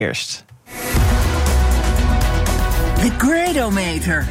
Eerst. The Gradometer.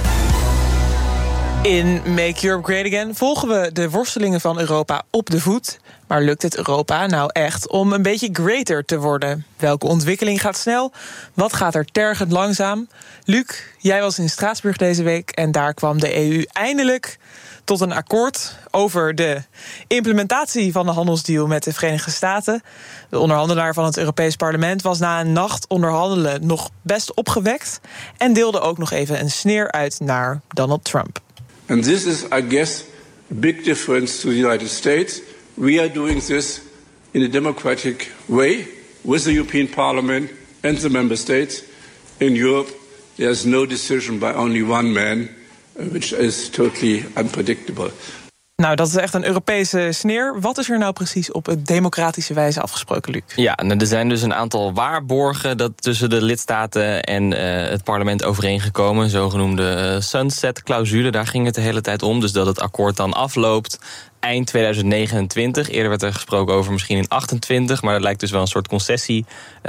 In Make Europe Great Again volgen we de worstelingen van Europa op de voet. Maar lukt het Europa nou echt om een beetje greater te worden? Welke ontwikkeling gaat snel? Wat gaat er tergend langzaam? Luc, jij was in Straatsburg deze week en daar kwam de EU eindelijk tot een akkoord over de implementatie van de handelsdeal met de Verenigde Staten. De onderhandelaar van het Europees Parlement was na een nacht onderhandelen nog best opgewekt en deelde ook nog even een sneer uit naar Donald Trump. And this is, I guess, a big difference to the United States. We are doing this in a democratic way with the European Parliament and the member states. In Europe, there is no decision by only one man, which is totally unpredictable. Nou, dat is echt een Europese sneer. Wat is er nou precies op een democratische wijze afgesproken, Luc? Ja, er zijn dus een aantal waarborgen dat tussen de lidstaten en het parlement overeengekomen. Zogenoemde sunset-clausule, daar ging het de hele tijd om. Dus dat het akkoord dan afloopt eind 2029. Eerder werd er gesproken over misschien in 28, maar er lijkt dus wel een soort concessie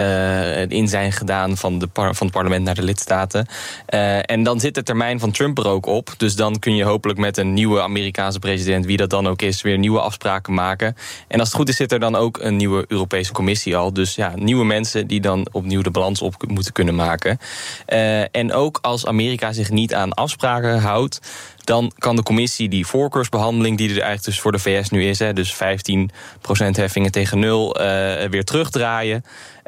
in zijn gedaan van het parlement naar de lidstaten. En dan zit de termijn van Trump er ook op. Dus dan kun je hopelijk met een nieuwe Amerikaanse president, wie dat dan ook is, weer nieuwe afspraken maken. En als het goed is, zit er dan ook een nieuwe Europese Commissie al. Dus ja, nieuwe mensen die dan opnieuw de balans op moeten kunnen maken. En ook als Amerika zich niet aan afspraken houdt, dan kan de commissie die voorkeursbehandeling die er eigenlijk dus voor de VS nu is, dus 15% heffingen tegen 0, weer terugdraaien.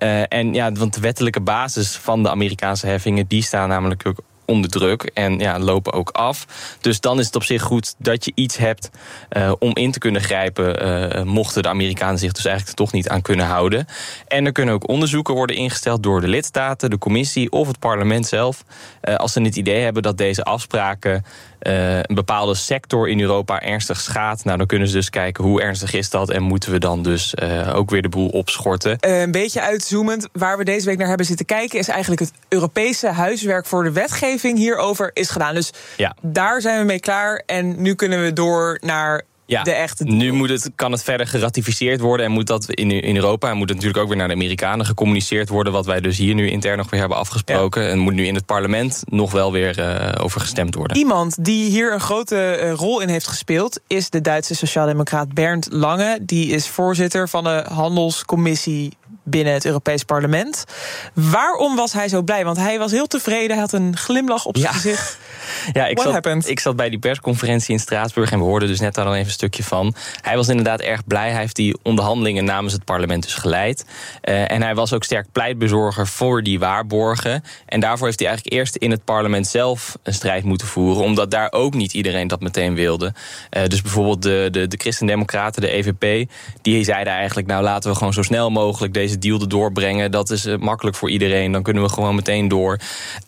En ja, want de wettelijke basis van de Amerikaanse heffingen, die staan namelijk ook onder druk en ja, lopen ook af. Dus dan is het op zich goed dat je iets hebt om in te kunnen grijpen, mochten de Amerikanen zich dus eigenlijk toch niet aan kunnen houden. En er kunnen ook onderzoeken worden ingesteld door de lidstaten, de commissie of het parlement zelf, als ze het idee hebben dat deze afspraken een bepaalde sector in Europa ernstig schaadt. Nou, dan kunnen ze dus kijken hoe ernstig is dat en moeten we dan dus ook weer de boel opschorten. Een beetje uitzoomend, waar we deze week naar hebben zitten kijken, is eigenlijk het Europese huiswerk voor de wetgeving hierover is gedaan. Dus ja, daar zijn we mee klaar en nu kunnen we door naar de echte deal. Nu kan het verder geratificeerd worden en moet dat in Europa en moet het natuurlijk ook weer naar de Amerikanen gecommuniceerd worden, wat wij dus hier nu intern nog weer hebben afgesproken. Ja. En moet nu in het parlement nog wel weer over gestemd worden. Iemand die hier een grote rol in heeft gespeeld is de Duitse sociaaldemocraat Bernd Lange. Die is voorzitter van de handelscommissie binnen het Europees Parlement. Waarom was hij zo blij? Want hij was heel tevreden, hij had een glimlach op zijn gezicht. Ja, ik zat bij die persconferentie in Straatsburg en we hoorden dus net daar al even een stukje van. Hij was inderdaad erg blij. Hij heeft die onderhandelingen namens het parlement dus geleid. En hij was ook sterk pleitbezorger voor die waarborgen. En daarvoor heeft hij eigenlijk eerst in het parlement zelf een strijd moeten voeren, omdat daar ook niet iedereen dat meteen wilde. Dus bijvoorbeeld de Christendemocraten, de EVP, die zeiden eigenlijk, nou laten we gewoon zo snel mogelijk deze deal erdoor brengen. Dat is makkelijk voor iedereen. Dan kunnen we gewoon meteen door.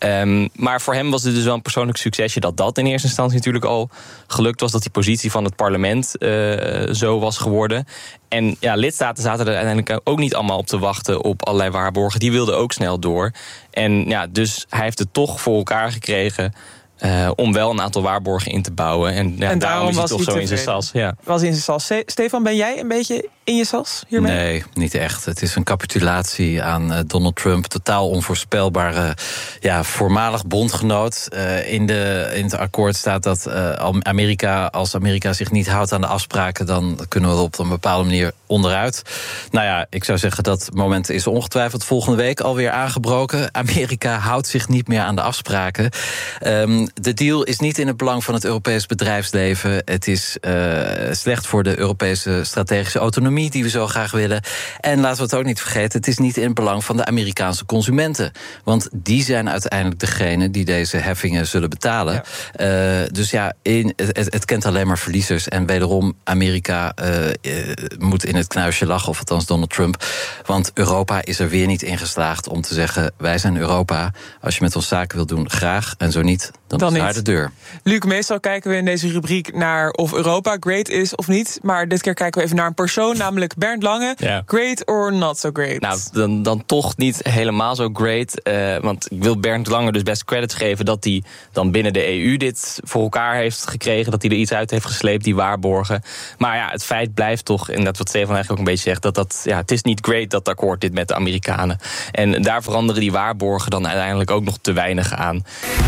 Maar voor hem was het dus wel een persoonlijk succesje dat in eerste instantie natuurlijk al gelukt was, dat die positie van het parlement zo was geworden. En ja, lidstaten zaten er uiteindelijk ook niet allemaal op te wachten op allerlei waarborgen. Die wilden ook snel door. En ja, dus hij heeft het toch voor elkaar gekregen om wel een aantal waarborgen in te bouwen. En daarom is hij toch zo in zijn sas. Ja. Was in zijn sas. Stefan, ben jij een beetje in je sas hiermee? Nee, niet echt. Het is een capitulatie aan Donald Trump. Totaal onvoorspelbare voormalig bondgenoot. In het akkoord staat dat als Amerika zich niet houdt aan de afspraken, dan kunnen we op een bepaalde manier onderuit. Nou ja, ik zou zeggen dat moment is ongetwijfeld volgende week alweer aangebroken. Amerika houdt zich niet meer aan de afspraken. De deal is niet in het belang van het Europees bedrijfsleven. Het is slecht voor de Europese strategische autonomie die we zo graag willen. En laten we het ook niet vergeten, het is niet in het belang van de Amerikaanse consumenten. Want die zijn uiteindelijk degene die deze heffingen zullen betalen. Ja. Dus ja, het kent alleen maar verliezers. En wederom, Amerika moet in het knuisje lachen, of althans Donald Trump. Want Europa is er weer niet in geslaagd om te zeggen, wij zijn Europa. Als je met ons zaken wilt doen, graag. En zo niet, dan dan is daar de deur. Luc, meestal kijken we in deze rubriek naar of Europa great is of niet. Maar dit keer kijken we even naar een persoon, namelijk Bernd Lange. Ja. Great or not so great? Nou, dan toch niet helemaal zo great. Want ik wil Bernd Lange dus best credits geven dat hij dan binnen de EU dit voor elkaar heeft gekregen. Dat hij er iets uit heeft gesleept, die waarborgen. Maar ja, het feit blijft toch, en dat wat Stefan eigenlijk ook een beetje zegt, het is niet great, dat akkoord dit met de Amerikanen. En daar veranderen die waarborgen dan uiteindelijk ook nog te weinig aan.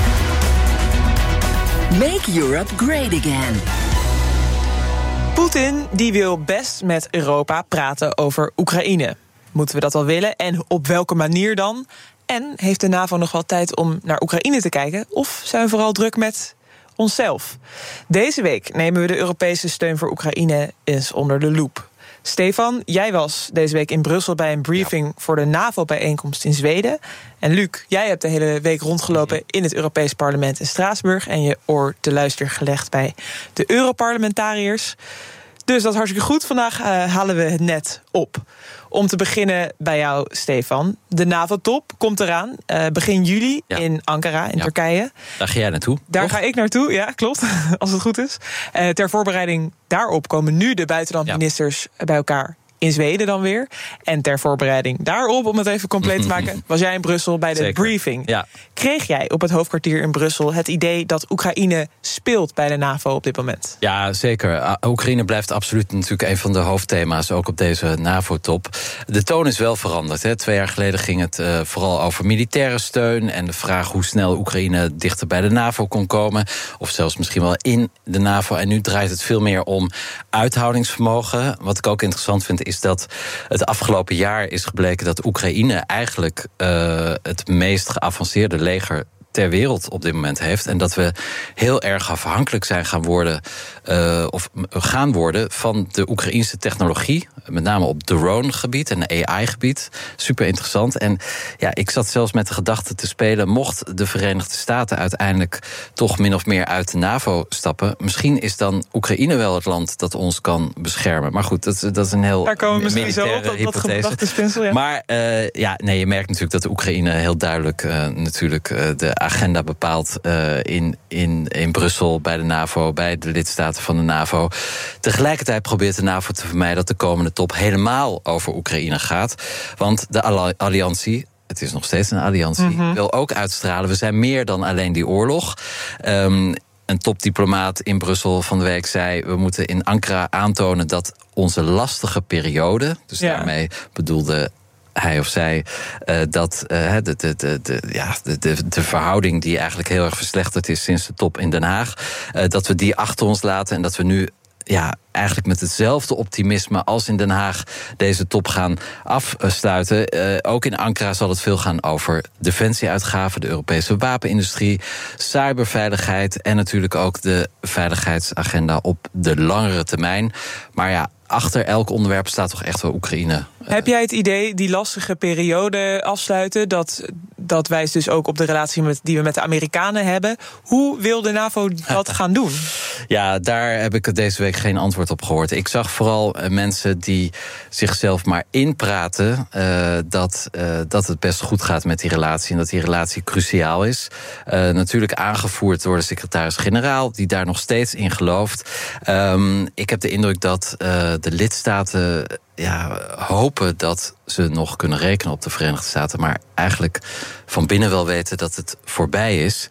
Make Europe great again. Poetin die wil best met Europa praten over Oekraïne. Moeten we dat wel willen en op welke manier dan? En heeft de NAVO nog wel tijd om naar Oekraïne te kijken? Of zijn we vooral druk met onszelf? Deze week nemen we de Europese steun voor Oekraïne eens onder de loep. Stefan, jij was deze week in Brussel bij een briefing voor de NAVO-bijeenkomst in Zweden. En Luc, jij hebt de hele week rondgelopen in het Europees Parlement in Straatsburg en je oor te luisteren gelegd bij de Europarlementariërs. Dus dat is hartstikke goed. Vandaag halen we het net op. Om te beginnen bij jou, Stefan. De NAVO-top komt eraan begin juli in Ankara, in Turkije. Daar ga jij naartoe? Daar ga ik naartoe, ja, klopt. Als het goed is. Ter voorbereiding daarop komen nu de buitenlandministers bij elkaar in Zweden dan weer. En ter voorbereiding daarop, om het even compleet te maken, was jij in Brussel bij de briefing. Ja. Kreeg jij op het hoofdkwartier in Brussel het idee dat Oekraïne speelt bij de NAVO op dit moment? Ja, zeker. Oekraïne blijft absoluut natuurlijk een van de hoofdthema's, ook op deze NAVO-top. De toon is wel veranderd. Hè. 2 jaar geleden ging het vooral over militaire steun en de vraag hoe snel Oekraïne dichter bij de NAVO kon komen, of zelfs misschien wel in de NAVO. En nu draait het veel meer om uithoudingsvermogen. Wat ik ook interessant vind, is dat het afgelopen jaar is gebleken dat Oekraïne eigenlijk het meest geavanceerde leger ter wereld op dit moment heeft. En dat we heel erg afhankelijk zijn gaan worden van de Oekraïnse technologie. Met name op drone-gebied en AI-gebied. Super interessant. En ja, ik zat zelfs met de gedachte te spelen, mocht de Verenigde Staten uiteindelijk toch min of meer uit de NAVO stappen, misschien is dan Oekraïne wel het land dat ons kan beschermen. Maar goed, dat is een heel militaire hypothese. Ja. Maar je merkt natuurlijk dat de Oekraïne heel duidelijk natuurlijk de agenda bepaalt in Brussel, bij de NAVO, bij de lidstaten van de NAVO. Tegelijkertijd probeert de NAVO te vermijden dat de komende top helemaal over Oekraïne gaat. Want de alliantie, het is nog steeds een alliantie, wil ook uitstralen, we zijn meer dan alleen die oorlog. Een topdiplomaat in Brussel van de week zei, we moeten in Ankara aantonen dat onze lastige periode, dus daarmee bedoelde hij of zij dat de verhouding die eigenlijk heel erg verslechterd is sinds de top in Den Haag, dat we die achter ons laten en dat we nu eigenlijk met hetzelfde optimisme als in Den Haag deze top gaan afsluiten. Ook in Ankara zal het veel gaan over defensieuitgaven, de Europese wapenindustrie, cyberveiligheid en natuurlijk ook de veiligheidsagenda op de langere termijn. Maar achter elk onderwerp staat toch echt wel Oekraïne. Heb jij het idee, die lastige periode afsluiten, dat wijst dus ook op de relatie die we met de Amerikanen hebben. Hoe wil de NAVO dat gaan doen? Ja, daar heb ik deze week geen antwoord op gehoord. Ik zag vooral mensen die zichzelf maar inpraten dat het best goed gaat met die relatie en dat die relatie cruciaal is. Natuurlijk aangevoerd door de secretaris-generaal, die daar nog steeds in gelooft. Ik heb de indruk dat de lidstaten hopen dat ze nog kunnen rekenen op de Verenigde Staten, maar eigenlijk van binnen wel weten dat het voorbij is.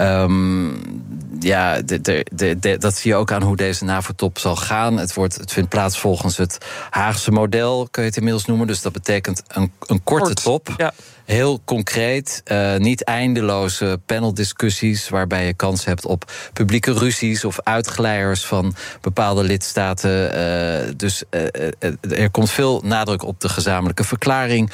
Dat zie je ook aan hoe deze NAVO-top zal gaan. Het vindt plaats volgens het Haagse model, kun je het inmiddels noemen. Dus dat betekent een korte top. Ja. Heel concreet, niet eindeloze paneldiscussies waarbij je kans hebt op publieke ruzies of uitglijers van bepaalde lidstaten. Er komt veel nadruk op de gezamenlijke verklaring.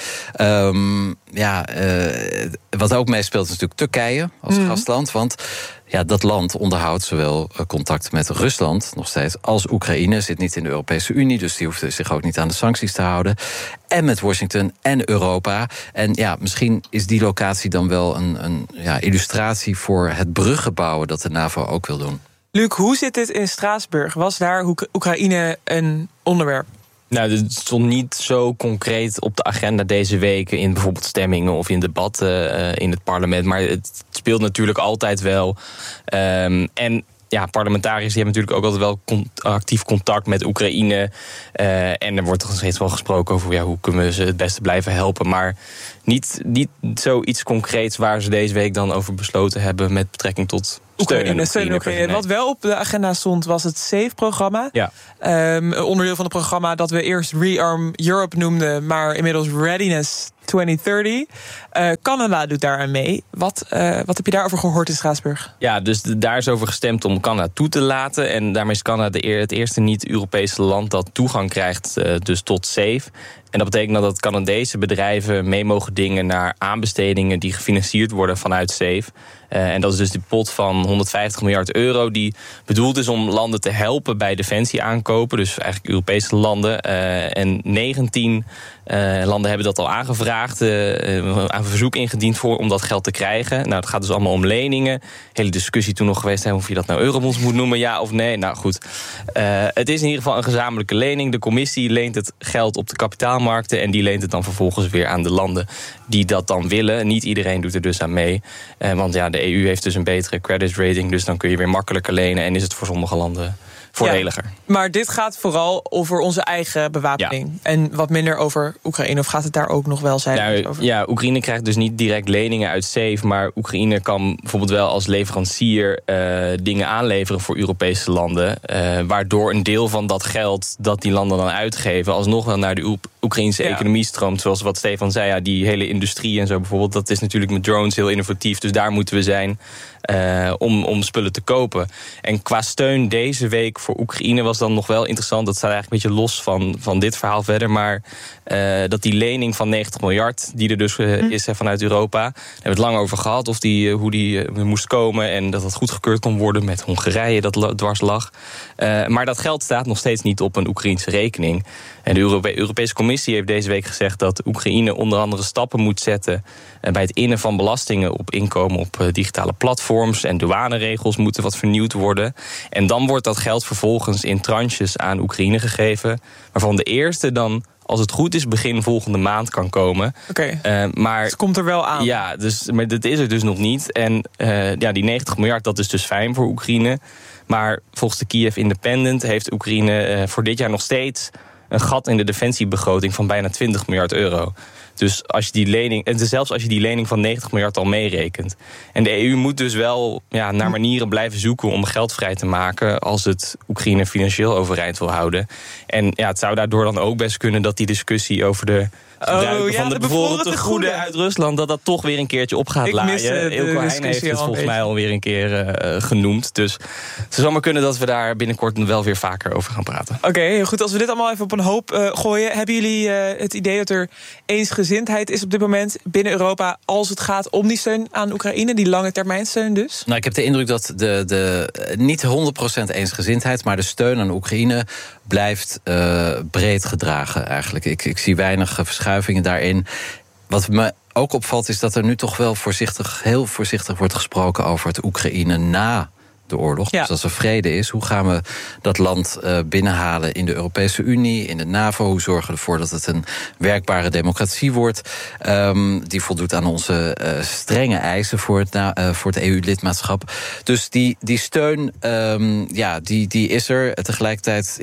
Wat ook meespeelt is natuurlijk Turkije als gastland, want dat land onderhoudt zowel contact met Rusland nog steeds als Oekraïne. Zit niet in de Europese Unie, dus die hoeft zich ook niet aan de sancties te houden. En met Washington en Europa. En misschien is die locatie dan wel een illustratie voor het bruggenbouwen dat de NAVO ook wil doen. Luc, hoe zit dit in Straatsburg? Was daar Oekraïne een onderwerp? Nou, het stond niet zo concreet op de agenda deze weken in bijvoorbeeld stemmingen of in debatten in het parlement. Maar het speelt natuurlijk altijd wel. En ja, parlementariërs die hebben natuurlijk ook altijd wel actief contact met Oekraïne. En er wordt nog steeds wel gesproken over hoe kunnen we ze het beste blijven helpen. Maar niet zoiets concreets waar ze deze week dan over besloten hebben met betrekking tot Oekraïne. Wat wel op de agenda stond was het SAFE-programma. Ja. Een onderdeel van het programma dat we eerst Rearm Europe noemden, maar inmiddels Readiness 2030. Canada doet daaraan mee. Wat heb je daarover gehoord in Straatsburg? Ja, dus daar is over gestemd om Canada toe te laten. En daarmee is Canada het eerste niet-Europese land dat toegang krijgt dus tot SAFE. En dat betekent dat Canadese bedrijven mee mogen dingen naar aanbestedingen die gefinancierd worden vanuit SAFE. En dat is dus die pot van 150 miljard euro die bedoeld is om landen te helpen bij defensieaankopen. Dus eigenlijk Europese landen. En 19 landen hebben dat al aangevraagd, aan verzoek ingediend om dat geld te krijgen. Nou, het gaat dus allemaal om leningen. Hele discussie toen nog geweest of je dat nou eurobonds moet noemen, ja of nee. Nou goed, het is in ieder geval een gezamenlijke lening. De commissie leent het geld op de kapitaalmarkten en die leent het dan vervolgens weer aan de landen die dat dan willen. Niet iedereen doet er dus aan mee. Want ja, de EU heeft dus een betere credit rating, dus dan kun je weer makkelijker lenen en is het voor sommige landen voordeliger. Ja, maar dit gaat vooral over onze eigen bewapening. Ja. En wat minder over Oekraïne. Of gaat het daar ook nog wel zijn? over? Ja, Oekraïne krijgt dus niet direct leningen uit SAFE. Maar Oekraïne kan bijvoorbeeld wel als leverancier dingen aanleveren voor Europese landen. Waardoor een deel van dat geld dat die landen dan uitgeven alsnog wel naar de Oekraïnse economie stroomt. Zoals wat Stefan zei, ja, die hele industrie en zo bijvoorbeeld. Dat is natuurlijk met drones heel innovatief. Dus daar moeten we zijn om spullen te kopen. En qua steun deze week voor Oekraïne was dan nog wel interessant. Dat staat eigenlijk een beetje los van dit verhaal verder. Maar dat die lening van 90 miljard, die er dus is vanuit Europa. Daar hebben we het lang over gehad. Hoe die moest komen. En dat goedgekeurd kon worden met Hongarije dat dwars lag. Maar dat geld staat nog steeds niet op een Oekraïnse rekening. En de Europese Commissie heeft deze week gezegd dat Oekraïne onder andere stappen moet zetten bij het innen van belastingen op inkomen op digitale platforms. En douaneregels moeten wat vernieuwd worden. En dan wordt dat geld vervolgens in tranches aan Oekraïne gegeven. Waarvan de eerste dan, als het goed is, begin volgende maand kan komen. Oké, maar het komt er wel aan. Ja, maar dat is er dus nog niet. En die 90 miljard, dat is dus fijn voor Oekraïne. Maar volgens de Kiev Independent heeft Oekraïne voor dit jaar nog steeds een gat in de defensiebegroting van bijna 20 miljard euro. Dus als je die lening, en zelfs als je die lening van 90 miljard al meerekent. En de EU moet dus wel naar manieren blijven zoeken om geld vrij te maken als het Oekraïne financieel overeind wil houden. En het zou daardoor dan ook best kunnen dat die discussie over de gebruiken van de bevroren tegoeden uit Rusland, dat toch weer een keertje op gaat laaien. Eelco Heijn heeft het volgens mij alweer een keer genoemd. Dus het zou maar kunnen dat we daar binnenkort wel weer vaker over gaan praten. Oké, heel goed. Als we dit allemaal even op een hoop gooien, hebben jullie het idee dat er eensgezindheid is op dit moment binnen Europa als het gaat om die steun aan Oekraïne, die lange termijn steun dus? Nou, ik heb de indruk dat de niet 100% eensgezindheid, maar de steun aan Oekraïne blijft breed gedragen eigenlijk. Ik zie weinig verschuivingen daarin. Wat me ook opvalt is dat er nu toch wel heel voorzichtig wordt gesproken over het Oekraïne na de oorlog. Ja. Dus als er vrede is, hoe gaan we dat land binnenhalen in de Europese Unie, in de NAVO? Hoe zorgen we ervoor dat het een werkbare democratie wordt? Die voldoet aan onze strenge eisen voor het EU-lidmaatschap. Dus die steun, die is er. Tegelijkertijd,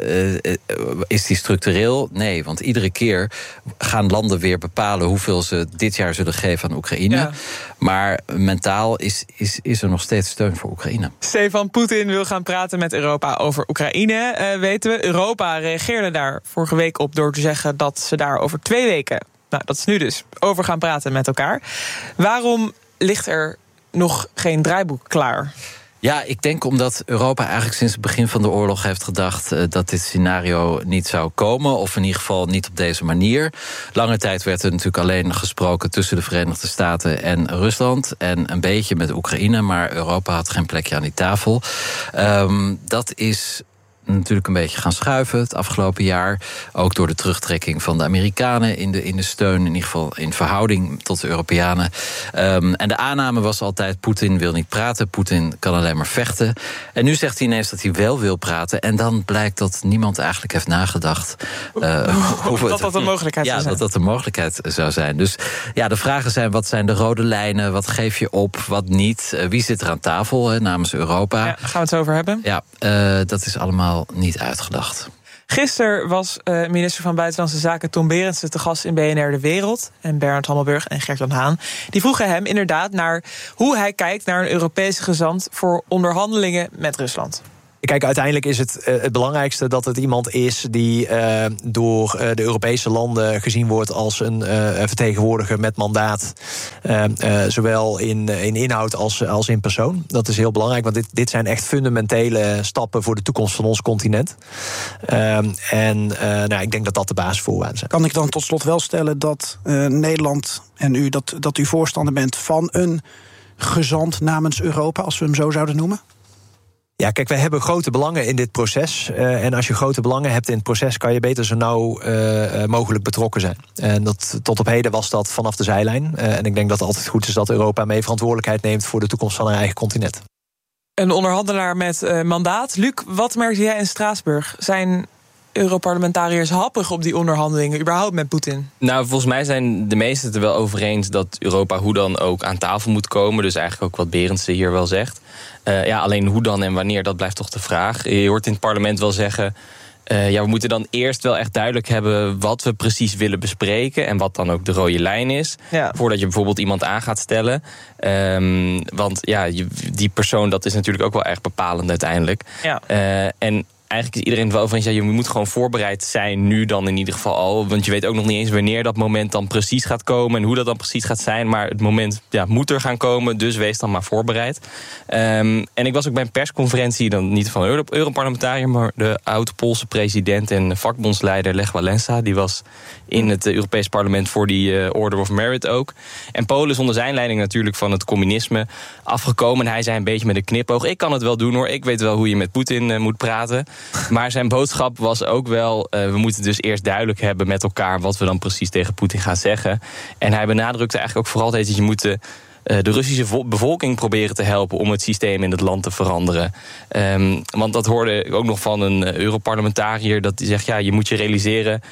is die structureel? Nee, want iedere keer gaan landen weer bepalen hoeveel ze dit jaar zullen geven aan Oekraïne. Ja. Maar mentaal is er nog steeds steun voor Oekraïne. Stefan, Poetin wil gaan praten met Europa over Oekraïne, weten we. Europa reageerde daar vorige week op door te zeggen dat ze daar over 2 weken, nou dat is nu dus, over gaan praten met elkaar. Waarom ligt er nog geen draaiboek klaar? Ja, ik denk omdat Europa eigenlijk sinds het begin van de oorlog heeft gedacht dat dit scenario niet zou komen, of in ieder geval niet op deze manier. Lange tijd werd er natuurlijk alleen gesproken tussen de Verenigde Staten en Rusland en een beetje met Oekraïne, maar Europa had geen plekje aan die tafel. Dat is natuurlijk een beetje gaan schuiven het afgelopen jaar. Ook door de terugtrekking van de Amerikanen in de steun, in ieder geval in verhouding tot de Europeanen. En de aanname was altijd: Poetin wil niet praten, Poetin kan alleen maar vechten. En nu zegt hij ineens dat hij wel wil praten. En dan blijkt dat niemand eigenlijk heeft nagedacht dat een mogelijkheid zou zijn. Dat een mogelijkheid zou zijn. Dus ja, de vragen zijn: wat zijn de rode lijnen? Wat geef je op? Wat niet? Wie zit er aan tafel namens Europa? Ja, gaan we het over hebben? Ja, dat is allemaal niet uitgedacht. Gisteren was minister van Buitenlandse Zaken Tom Berendsen te gast in BNR De Wereld. En Bernard Hammelburg en Gert-Jan Haan. Die vroegen hem inderdaad naar hoe hij kijkt naar een Europese gezant voor onderhandelingen met Rusland. Kijk, uiteindelijk is het belangrijkste dat het iemand is die door de Europese landen gezien wordt als een vertegenwoordiger met mandaat. Zowel in inhoud als in persoon. Dat is heel belangrijk, want dit zijn echt fundamentele stappen voor de toekomst van ons continent. Ik denk dat dat de basisvoorwaarden zijn. Kan ik dan tot slot wel stellen dat Nederland en u dat u voorstander bent van een gezant namens Europa, als we hem zo zouden noemen? Ja, kijk, wij hebben grote belangen in dit proces. En als je grote belangen hebt in het proces, kan je beter zo nauw mogelijk betrokken zijn. En tot op heden was dat vanaf de zijlijn. En ik denk dat het altijd goed is dat Europa mee verantwoordelijkheid neemt voor de toekomst van haar eigen continent. Een onderhandelaar met mandaat. Luc, wat merkte jij in Straatsburg? Zijn Europarlementariërs happig op die onderhandelingen, überhaupt met Poetin? Nou, volgens mij zijn de meesten het er wel over eens dat Europa hoe dan ook aan tafel moet komen. Dus eigenlijk ook wat Berendsen hier wel zegt. Alleen hoe dan en wanneer, dat blijft toch de vraag. Je hoort in het parlement wel zeggen: we moeten dan eerst wel echt duidelijk hebben wat we precies willen bespreken en wat dan ook de rode lijn is. Ja. Voordat je bijvoorbeeld iemand aan gaat stellen. Die persoon, dat is natuurlijk ook wel erg bepalend uiteindelijk. Ja. Eigenlijk is iedereen het wel over eens. Je moet gewoon voorbereid zijn, nu dan in ieder geval al. Want je weet ook nog niet eens wanneer dat moment dan precies gaat komen en hoe dat dan precies gaat zijn. Maar het moment moet er gaan komen, dus wees dan maar voorbereid. En ik was ook bij een persconferentie, dan niet van Europarlementariër, maar de oud-Poolse president en vakbondsleider Lech Wałęsa. Die was in het Europees Parlement voor die Order of Merit ook. En Polen is onder zijn leiding natuurlijk van het communisme afgekomen. En hij zei een beetje met een knipoog: ik kan het wel doen hoor, ik weet wel hoe je met Poetin moet praten. Maar zijn boodschap was ook wel: we moeten dus eerst duidelijk hebben met elkaar wat we dan precies tegen Poetin gaan zeggen. En hij benadrukte eigenlijk ook vooral dat je moet de Russische bevolking proberen te helpen om het systeem in het land te veranderen. Want dat hoorde ik ook nog van een Europarlementariër, dat die zegt: je moet je realiseren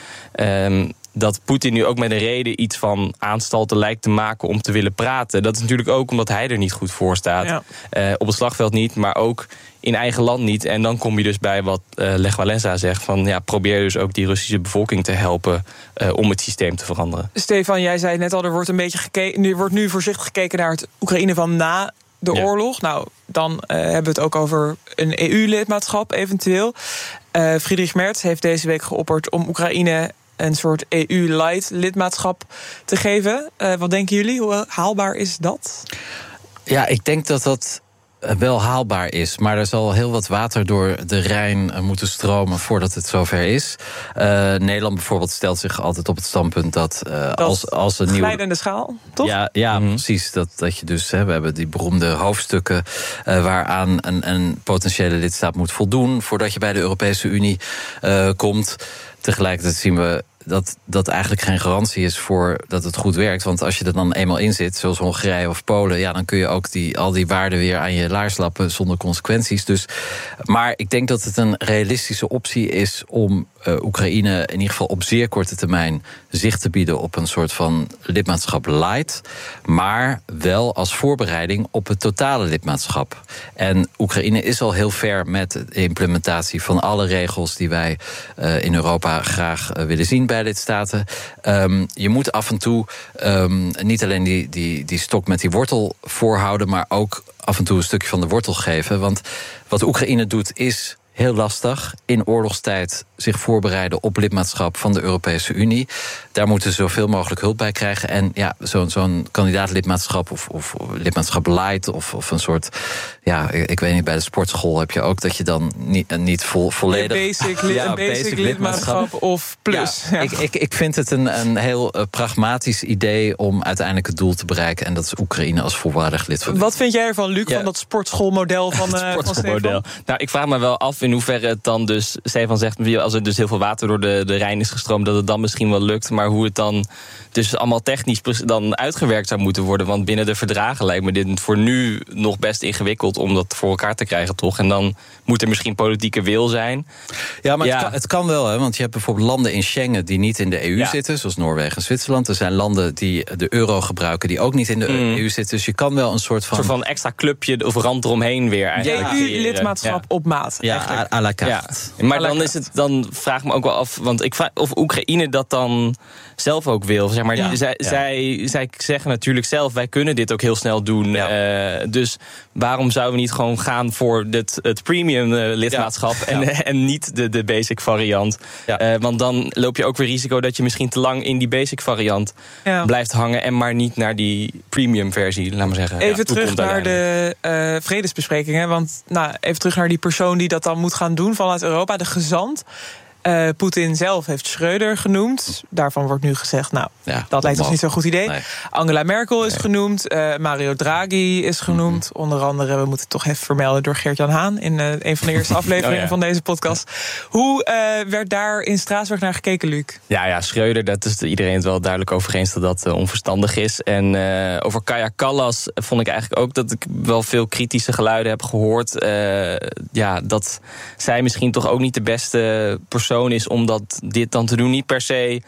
dat Poetin nu ook met een reden iets van aanstalten lijkt te maken om te willen praten. Dat is natuurlijk ook omdat hij er niet goed voor staat. Ja. Op het slagveld niet, maar ook in eigen land niet. En dan kom je dus bij wat Lech Wałęsa zegt: probeer dus ook die Russische bevolking te helpen om het systeem te veranderen. Stefan, jij zei net al, er wordt een beetje gekeken. Er wordt nu voorzichtig gekeken naar het Oekraïne van na de oorlog. Nou, dan hebben we het ook over een EU-lidmaatschap eventueel. Friedrich Merz heeft deze week geopperd om Oekraïne een soort EU-light lidmaatschap te geven. Wat denken jullie? Hoe haalbaar is dat? Ja, ik denk dat dat wel haalbaar is. Maar er zal heel wat water door de Rijn moeten stromen voordat het zover is. Nederland bijvoorbeeld stelt zich altijd op het standpunt dat als een nieuwe glijdende schaal, toch? Ja, precies. Dat je dus, we hebben die beroemde hoofdstukken waaraan een potentiële lidstaat moet voldoen voordat je bij de Europese Unie komt. Tegelijkertijd zien we dat eigenlijk geen garantie is voor dat het goed werkt. Want als je er dan eenmaal in zit, zoals Hongarije of Polen, dan kun je ook al die waarden weer aan je laars lappen zonder consequenties. Maar ik denk dat het een realistische optie is om Oekraïne in ieder geval op zeer korte termijn zicht te bieden op een soort van lidmaatschap light, maar wel als voorbereiding op het totale lidmaatschap. En Oekraïne is al heel ver met de implementatie van alle regels die wij in Europa graag willen zien bij lidstaten. Je moet af en toe niet alleen die stok met die wortel voorhouden, maar ook af en toe een stukje van de wortel geven. Want wat Oekraïne doet is heel lastig in oorlogstijd zich voorbereiden op lidmaatschap van de Europese Unie. Daar moeten ze zoveel mogelijk hulp bij krijgen. En zo'n kandidaat-lidmaatschap of lidmaatschap light of een soort, ik weet niet, bij de sportschool heb je ook dat je dan niet volledig basic lidmaatschap of plus. Ja. Ik vind het een heel pragmatisch idee om uiteindelijk het doel te bereiken, en dat is Oekraïne als volwaardig lid van. Wat vind jij ervan, Luc, van dat sportschoolmodel van Stefan? Nou, ik vraag me wel af in in hoeverre het dan dus, Stefan zegt, als er dus heel veel water door de Rijn is gestroomd, dat het dan misschien wel lukt. Maar hoe het dan dus allemaal technisch dan uitgewerkt zou moeten worden. Want binnen de verdragen lijkt me dit voor nu nog best ingewikkeld om dat voor elkaar te krijgen, toch? En dan moet er misschien politieke wil zijn. Ja, maar het kan wel, hè, want je hebt bijvoorbeeld landen in Schengen die niet in de EU zitten, zoals Noorwegen en Zwitserland. Er zijn landen die de euro gebruiken die ook niet in de EU zitten. Dus je kan wel een soort van extra clubje of rand eromheen weer eigenlijk. EU-lidmaatschap op maat. Ja, à la carte. Ja. Maar dan vraag ik me ook wel af, want ik vraag of Oekraïne dat dan zelf ook wil. Zeg maar, zij zeggen natuurlijk zelf, wij kunnen dit ook heel snel doen. Ja. Dus waarom zouden we niet gewoon gaan voor het premium lidmaatschap en niet de basic variant? Ja. Want dan loop je ook weer risico dat je misschien te lang in die basic variant blijft hangen en maar niet naar die premium versie, laat maar zeggen. Even terug naar de vredesbesprekingen. Want even terug naar die persoon die dat dan moet gaan doen vanuit Europa, de gezant. Poetin zelf heeft Schreuder genoemd. Daarvan wordt nu gezegd, dat lijkt ons niet zo'n goed idee. Nee. Angela Merkel is genoemd. Mario Draghi is genoemd. Onder andere, we moeten het toch even vermelden, door Geert-Jan Haan in een van de eerste afleveringen van deze podcast. Hoe werd daar in Straatsburg naar gekeken, Luc? Ja, Schreuder, dat is iedereen het wel duidelijk over eens dat onverstandig is. En over Kaja Kallas vond ik eigenlijk ook dat ik wel veel kritische geluiden heb gehoord. Dat zij misschien toch ook niet de beste persoon is om dit dan te doen. Niet per se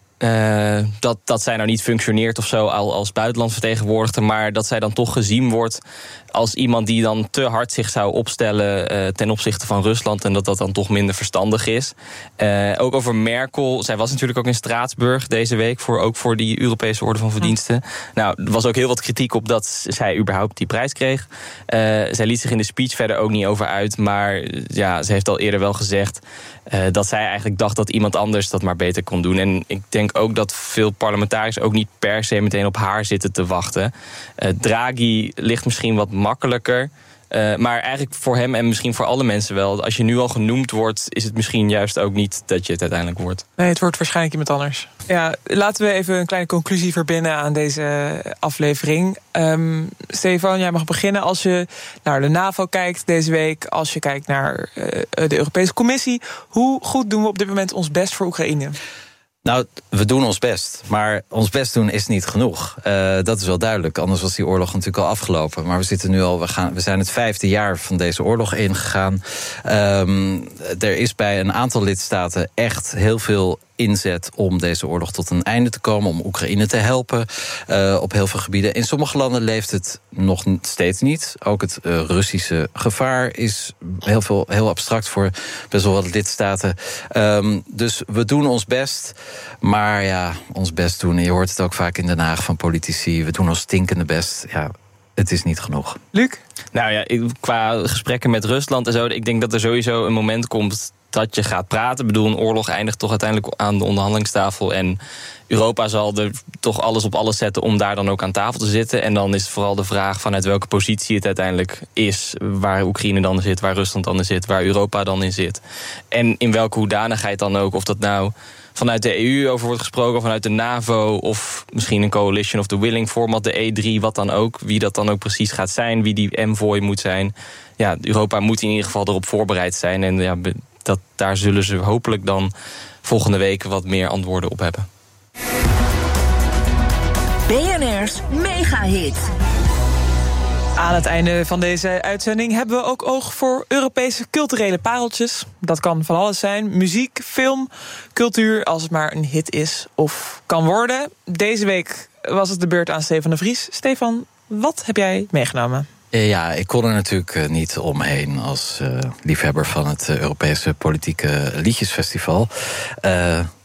dat zij nou niet functioneert of zo als buitenlandsvertegenwoordiger, maar dat zij dan toch gezien wordt als iemand die dan te hard zich zou opstellen ten opzichte van Rusland en dat dan toch minder verstandig is. Ook over Merkel. Zij was natuurlijk ook in Straatsburg deze week ook voor die Europese Orde van Verdiensten. Nou, er was ook heel wat kritiek op dat zij überhaupt die prijs kreeg. Zij liet zich in de speech verder ook niet over uit, maar ze heeft al eerder wel gezegd dat zij eigenlijk dacht dat iemand anders dat maar beter kon doen. En ik denk ook dat veel parlementariërs ook niet per se meteen op haar zitten te wachten. Draghi ligt misschien wat makkelijker. Maar eigenlijk voor hem en misschien voor alle mensen wel. Als je nu al genoemd wordt, is het misschien juist ook niet dat je het uiteindelijk wordt. Nee, het wordt waarschijnlijk iemand anders. Ja, laten we even een kleine conclusie verbinden aan deze aflevering. Stefan, jij mag beginnen. Als je naar de NAVO kijkt deze week, als je kijkt naar de Europese Commissie, hoe goed doen we op dit moment ons best voor Oekraïne? Nou, we doen ons best. Maar ons best doen is niet genoeg. Dat is wel duidelijk. Anders was die oorlog natuurlijk al afgelopen. Maar we zitten nu al, we zijn het 5e jaar van deze oorlog ingegaan. Er is bij een aantal lidstaten echt heel veel inzet om deze oorlog tot een einde te komen, om Oekraïne te helpen op heel veel gebieden. In sommige landen leeft het nog steeds niet. Ook het Russische gevaar is heel abstract voor best wel wat lidstaten. Dus we doen ons best. Maar ons best doen, je hoort het ook vaak in Den Haag van politici, we doen ons stinkende best. Ja, het is niet genoeg. Luc? Nou ja, qua gesprekken met Rusland en zo, ik denk dat er sowieso een moment komt dat je gaat praten. Ik bedoel, een oorlog eindigt toch uiteindelijk aan de onderhandelingstafel. En Europa zal er toch alles op alles zetten om daar dan ook aan tafel te zitten. En dan is het vooral de vraag vanuit welke positie het uiteindelijk is. Waar Oekraïne dan in zit, waar Rusland dan in zit, waar Europa dan in zit. En in welke hoedanigheid dan ook. Of dat nou vanuit de EU over wordt gesproken, vanuit de NAVO, of misschien een Coalition of the Willing format, de E3, wat dan ook. Wie dat dan ook precies gaat zijn, wie die envoy moet zijn. Ja, Europa moet in ieder geval erop voorbereid zijn. En daar zullen ze hopelijk dan volgende week wat meer antwoorden op hebben. BNR's Mega-hit. Aan het einde van deze uitzending hebben we ook oog voor Europese culturele pareltjes. Dat kan van alles zijn. Muziek, film, cultuur, als het maar een hit is of kan worden. Deze week was het de beurt aan Stefan de Vries. Stefan, wat heb jij meegenomen? Ja, ik kon er natuurlijk niet omheen als liefhebber van het Europese Politieke Liedjesfestival.